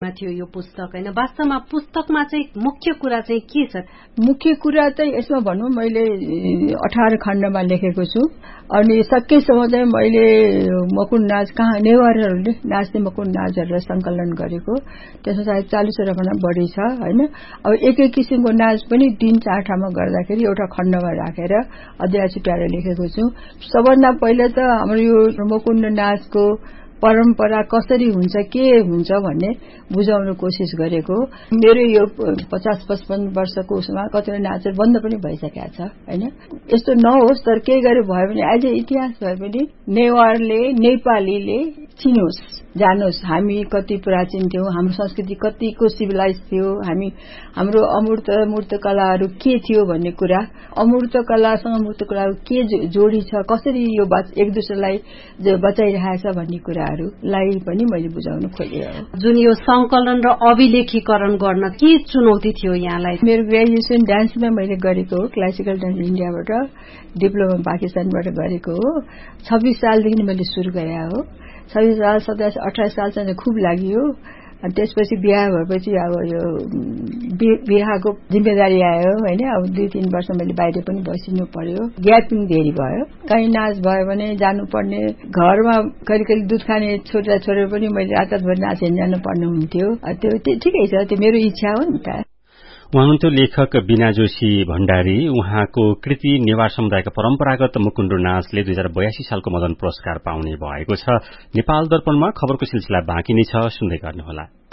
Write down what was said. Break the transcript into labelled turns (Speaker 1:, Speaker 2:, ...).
Speaker 1: रूपमा थियो यो पुस्तक हैन वास्तवमा पुस्तकमा चाहिँ मुख्य कुरा चाहिँ के छ
Speaker 2: मुख्य कुरा चाहिँ यसमा भनौं मैले 18 खण्डमा लेखेको छु अनि सकेसम्म चाहिँ मैले मकुन नाच कहाँ नेवारहरूले नाच्ने मकुन नाचहरुलाई संकलन गरेको त्यसमा सायद 40 वटा भन्दा बढी छ हैन अब एक एक किसिमको नाच पनि दिन 4 ठाउँमा गर्दाखेरि एउटा खण्डमा राखेर अध्याय छुट्याएर लेखेको छु सबभन्दा पहिले त हाम्रो यो मकुन नाचको परम्परा कसरी हुन्छ के हुन्छ भन्ने बुझाउन कोसिस गरेको मेरो यो 50-55 वर्षको उसमा कतिवटा नाचहरु बन्द पनि भइसकेको छ हैन यस्तो नहोस् तर के गरे भयो भने आज इतिहास भए पनि नेवारले नेपालीले चिनोस् जानोस् हामी कति प्राचीन थियौ हाम्रो संस्कृति कतिको सिभिलाइज थियो हाम्रो अमूर्त मूर्त कलाहरु के थियो भन्ने कुरा अमूर्त कलासँग मूर्त कलाहरु के जोडी छ कसरी यो एक दुसरालाई बचाइरहेछ भन्ने कुराहरुलाई पनि मैले बुझाउन खोजे हो
Speaker 1: जुन यो संकलन र अभिलेखीकरण गर्न के चुनौती थियो यहाँलाई
Speaker 2: मेरो ग्रेजुएसन डान्समा मैले गरेको हो क्लासिकल डान्स इन्डियाबाट डिप्लोमा पाकिस्तानबाट गरेको हो 26 सालदेखि मैले सुरु गरे हो 26 साल 27 28 साल चाहिँ खूब लाग्यो अनि त्यसपछि बिहे भएपछि अब यो बिहाको जिम्मेदारी आयो हैन अब 2-3 वर्ष मैले बाहिर पनि बसिनु पर्यो ग्यापिङ धेरै भयो कहीं नाच भयो भने जानु पर्ने घरमा करिकरी दूध खाने छोरा पनि मैले रातभर नाचेन जानु पर्ने हुन्थ्यो त्यो ठिकै छ त्यो मेरो इच्छा हो नि त
Speaker 3: उहाँ हुनुहुन्थ्यो लेखक बीना जोशी भण्डारी उहाँको कृति नेवार समुदायका परम्परागत मुकुण्डो नाचले 2082 सालको मदन पुरस्कार पाउने भएको छ नेपाल दर्पणमा खबरको सिलसिला बाँकी नै छ सुन्दै गर्नुहोला